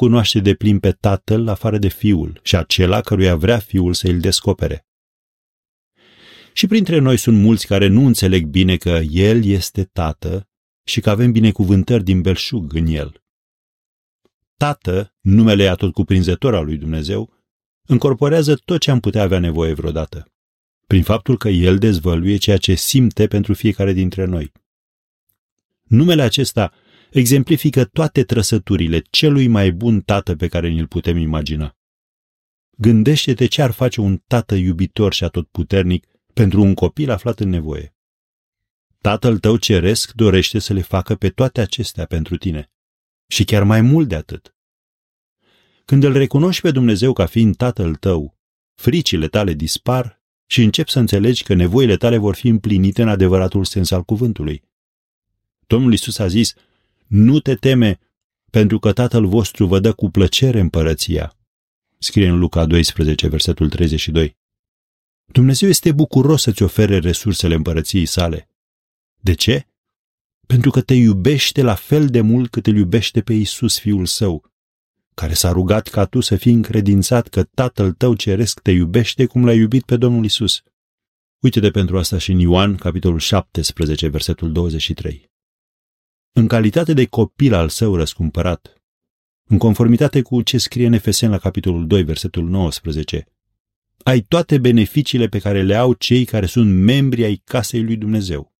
cunoaște deplin pe Tatăl afară de Fiul și acela căruia vrea Fiul să îl descopere. Și printre noi sunt mulți care nu înțeleg bine că El este Tată și că avem binecuvântări din belșug în El. Tată, numele atotcuprinzător al lui Dumnezeu, încorporează tot ce am putea avea nevoie vreodată, prin faptul că El dezvăluie ceea ce simte pentru fiecare dintre noi. Numele acesta exemplifică toate trăsăturile celui mai bun tată pe care ni-l putem imagina. Gândește-te ce ar face un tată iubitor și atotputernic pentru un copil aflat în nevoie. Tatăl tău ceresc dorește să le facă pe toate acestea pentru tine și chiar mai mult de atât. Când îl recunoști pe Dumnezeu ca fiind Tatăl tău, fricile tale dispar și începi să înțelegi că nevoile tale vor fi împlinite în adevăratul sens al cuvântului. Domnul Iisus a zis: nu te teme, pentru că Tatăl vostru vă dă cu plăcere împărăția. Scrie în Luca 12, versetul 32. Dumnezeu este bucuros să-ți ofere resursele împărăției sale. De ce? Pentru că te iubește la fel de mult cât îl iubește pe Iisus, Fiul Său, care s-a rugat ca tu să fii încredințat că Tatăl tău ceresc te iubește cum l-a iubit pe Domnul Iisus. Uite-te pentru asta și în Ioan, capitolul 17, versetul 23. În calitate de copil al Său răscumpărat, în conformitate cu ce scrie în Efeseni la capitolul 2, versetul 19, ai toate beneficiile pe care le au cei care sunt membri ai casei lui Dumnezeu.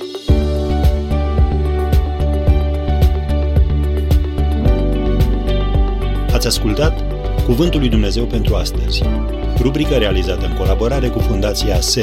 Ați ascultat Cuvântul lui Dumnezeu pentru astăzi, rubrică realizată în colaborare cu Fundația SER